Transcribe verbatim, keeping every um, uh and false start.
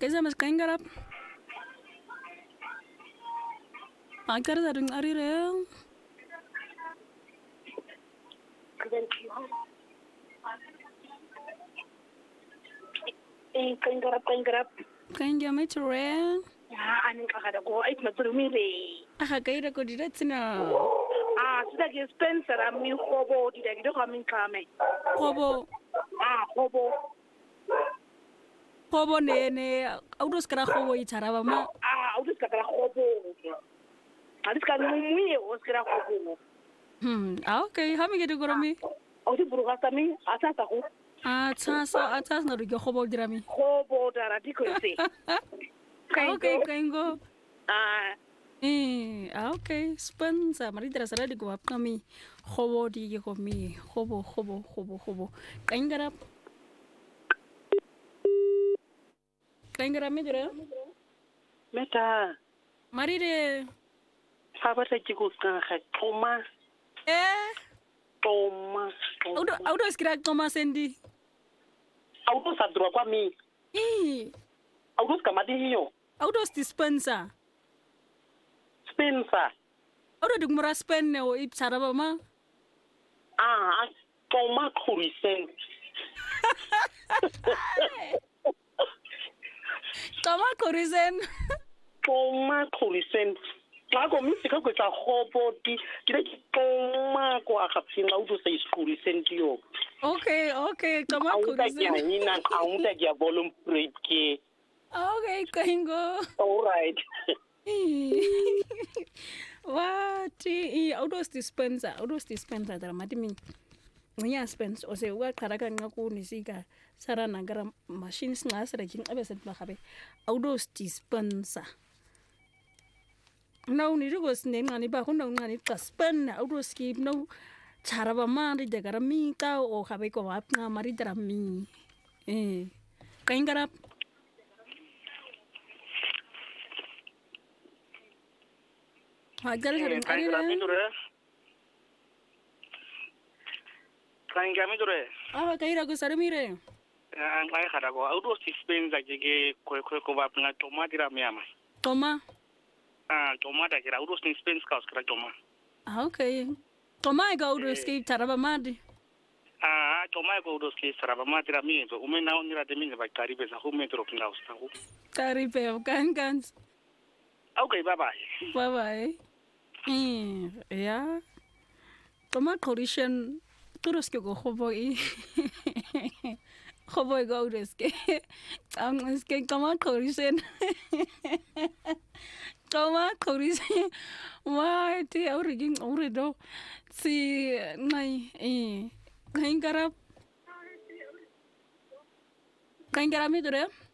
Kaysa mas kain garap. Agar darung ari rel. Eh, kain garap, kain garap. Kain jamai rel. Ya, anin kakada ko ay madurumire. Aha kaira ko diratsina. Ah, sida ke Spencer ami hobo dida gido kami kame. Hobo. Ah, hobo. Hobo ne ne audos kara hobo itaraba ma. Ah, udis kakara hobo. Adis kan mumuye oskara hobo. Hmm, ah okay, hami gedo goromi. Odi buru kasami asasa ko. Ah, tsasa atas na rugo hobo dirami. Hobo dara diko ise. Okay, kaingo. Ah, Eh, ah okay, Spencer, mari terasa di gua kami. Hobo di kami. Hobo, hobo, hobo, hobo. Kain garap. Kain garap me dura. Meta, Mari de. sabar sa jigus kan kha toma, Eh, toma. audo audo skira Thomas Sendi. Auto sa dro kwa mi. Eh, Auto ska madi hiyo. audo sti Spencer. Spencer. Audo di mura Spen ne o ip saraba ma. Ah, toma kurisen. Toma korisen. Toma kurisen. Lago mi sika ko sa hobo di, kile ki toma ko akapsin auto sa kurisen tiyo. Okay, okay, toma Auta kya korisen. hina, auta kya volume break ke. Okay, kaingo. All right. Wati audo sti Spencer, audo sti Spencer dara mati mi. Nya Spencer o se wa karaka ngaku ni sika sara nagara machines na sara kin abeset ba khabe. Audo sti Spencer. Now ni rugo sne ngani ba kun ngani kaspen audo skip no cara ba ma ri dagara mi ta o khabe ko wa nga mari dara mi. Eh. Kain garap. Hagal harin ari re. Kain kami dure. Ah, kaira go sarmire. Ang kaya kada ko auto si Spencer jige ko ko ko ba nga tomati ra miama. Toma. Ah, tomata kira auto si Spencer ka uskara toma. Ah, okay. Toma ga audo skip taraba madi. Ah, toma ko auto si saraba mati ra mi so ume na onira de mi ba kari be sa hu metro pinga ustangu. Kari pe kan kan. Okay, bye bye. Bye bye. Eh, ya. Toma correction. Turos que go hoboy. Hoboy go es que. Ang es que toma correction. Toma correction. Why ti origin urido. Si nai eh. Kain garap. Kain garap mi dure.